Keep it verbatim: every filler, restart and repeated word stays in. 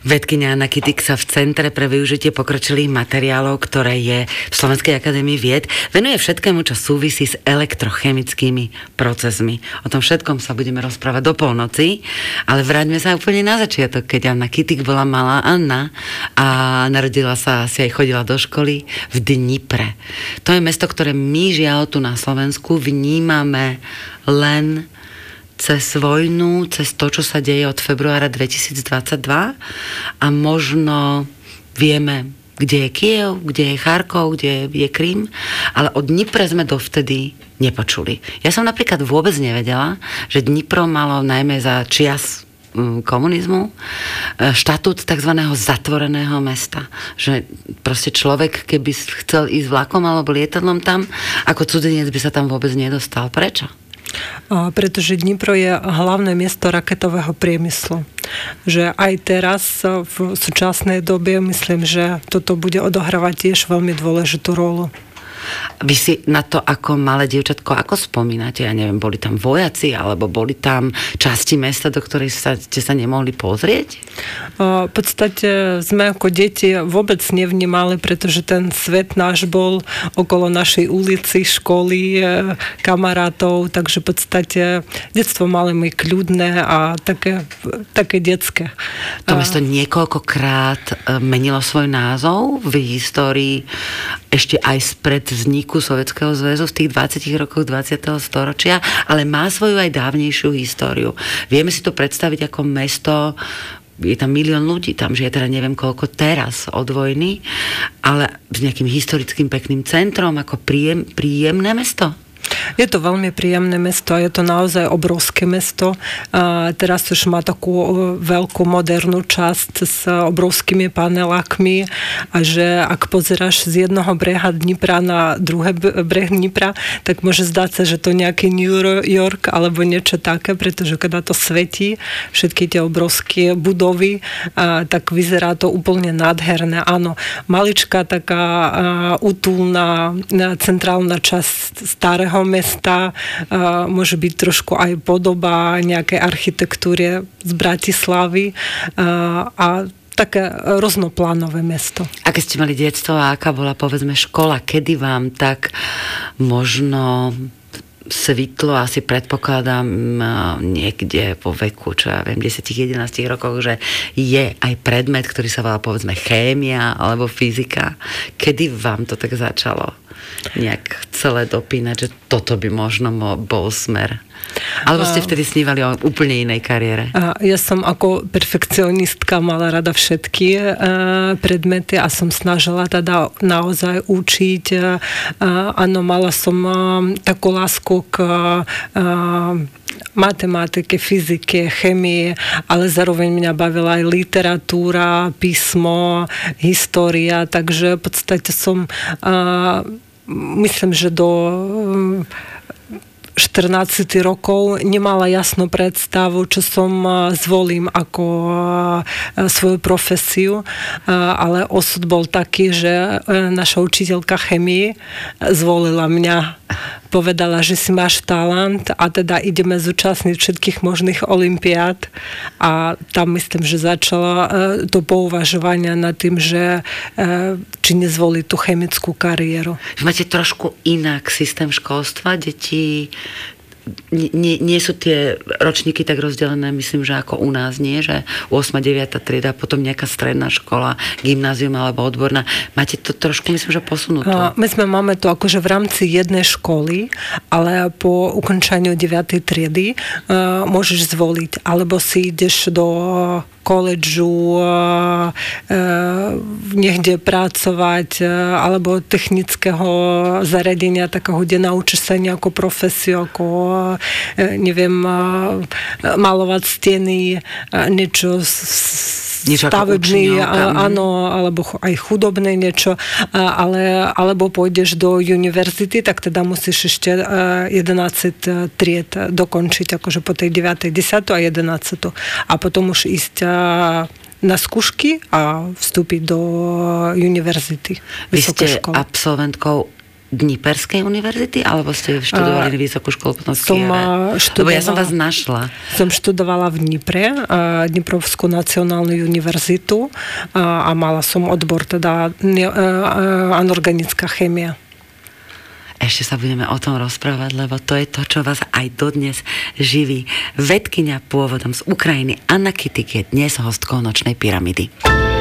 Vedkyňa Anna Kytik sa v Centre pre využitie pokročilých materiálov, ktoré je v Slovenskej akadémii vied, venuje všetkému, čo súvisí s elektrochemickými procesmi. O tom všetkom sa budeme rozprávať do polnoci, ale vráťme sa úplne na začiatok, keď Anna Kytik bola malá Anna a narodila sa, si aj chodila do školy v Dnipre. To je mesto, ktoré my žiaľ tu na Slovensku vnímame len cez vojnu, cez to, čo sa deje od februára dvetisícdvadsaťdva a možno vieme, kde je Kyjev, kde je Charkov, kde je Krym, ale od Dnipre sme dovtedy nepočuli. Ja som napríklad vôbec nevedela, že Dnipro malo najmä za čias komunizmu štatút takzvaného zatvoreného mesta. Že proste človek, keby chcel ísť vlakom alebo lietadlom tam, ako cudzinec by sa tam vôbec nedostal. Prečo? Pretože Dnipro je hlavné miesto raketového priemyslu. Že aj teraz v súčasnej dobe myslím, že toto bude odohrávať tiež veľmi dôležitú rolu. Vy si na to ako malé dievčatko, ako spomínate? Ja neviem, boli tam vojaci, alebo boli tam časti mesta, do ktorej sa, ste sa nemohli pozrieť? V podstate sme ako deti vôbec nevnímali, pretože ten svet náš bol okolo našej ulici, školy, kamarátov, takže v podstate detstvo mali my kľudné a také, také detské. To mesto niekoľkokrát menilo svoj názov v histórii, ešte aj spred vzniku Sovietskeho zväzu v tých dvadsiatich rokoch dvadsiateho storočia, ale má svoju aj dávnejšiu históriu. Vieme si to predstaviť ako mesto, je tam milión ľudí, tam žije teda neviem koľko teraz od vojny, ale s nejakým historickým pekným centrom, ako príjem, príjemné mesto. Je to veľmi príjemné mesto a je to naozaj obrovské mesto. A teraz už má takú veľkú modernú časť s obrovskými panelákmi a že ak pozeráš z jednoho breha Dnipra na druhé breh Dnipra, tak môže zdať sa, že to nejaký New York alebo niečo také, pretože keď to svetí, všetky tie obrovské budovy, a, tak vyzerá to úplne nádherné. Áno, maličká taká a, útulná centrálna časť starého mesta, môže byť trošku aj podoba nejakej architektúre z Bratislavy a také roznoplánové mesto. A keď ste mali detstvo a aká bola povedzme škola, kedy vám tak možno svitlo, asi predpokladám niekde po veku, čo ja viem, desať jedenásť rokoch, že je aj predmet, ktorý sa volá povedzme chémia alebo fyzika. Kedy vám to tak začalo nejak celé dopínať, že toto by možno bol smer? Alebo ste vtedy snívali o úplne inej kariére? Ja som ako perfekcionistka mala rada všetky predmety a som snažila teda naozaj učiť. Áno, mala som takú lásku k matematike, fyzike, chemie, ale zároveň mňa bavila aj literatúra, písmo, história, takže v podstate som myslím, že do štrnásť rokov nemala jasnú predstavu, čo som zvolím ako svoju profesiu, ale osud bol taký, že naša učiteľka chemie zvolila mňa. Povedala, že si máš talent a teda ideme zúčastniť všetkých možných olympiád a tam myslím, že začala to pouvažovanie nad tým, že či nezvoliť tú chemickú kariéru. Máte trošku inak systém školstva? Deti nie, nie sú tie ročníky tak rozdelené, myslím, že ako u nás nie, že ôsma deviata trieda, potom nejaká stredná škola, gymnázium alebo odborná. Máte to trošku, myslím, že posunuté. My sme máme to akože v rámci jednej školy, ale po ukončaniu deviatej triedy uh, môžeš zvoliť, alebo si ideš do koledžu, niekde pracovať, alebo technického zariadenia takého, kde naučíš sa nejakú profesiu, ako neviem, malovať steny, niečo stavebný, áno, alebo aj chudobné niečo, ale, alebo pôjdeš do univerzity, tak teda musíš ešte jedenásť tried dokončiť, akože po tej deviatej, desiatej a jedenástej. A potom už ísť na skúšky a vstúpiť do univerzity. Vy ste absolventkou Dniperskej univerzity, alebo ste študovali uh, Vysokú školu potom som študovala, lebo ja som vás našla. Som študovala v Dnipre, uh, Dniprovskú nacionálnu univerzitu uh, a mala som odbor teda uh, uh, anorganická chémia. Ešte sa budeme o tom rozprávať, lebo to je to, čo vás aj dodnes živí. Vedkyňa pôvodom z Ukrajiny Anna Kytik je dnes hostkou Nočnej pyramidy.